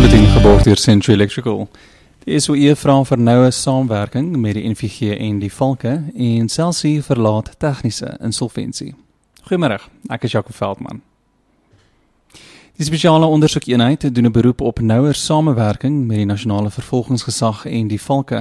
Bulletin geborg deur Century Electrical. Die SOE vra vir noue saamwerking met die NVG en die Valke en Celsie verlaat tegniese insolventie. Goeiemôre, ek is Jacob Veldman. Die spesiale ondersoekeenheid doen 'n beroep op nouer samewerking met die Nasionale Vervolgingsgesag en die Valke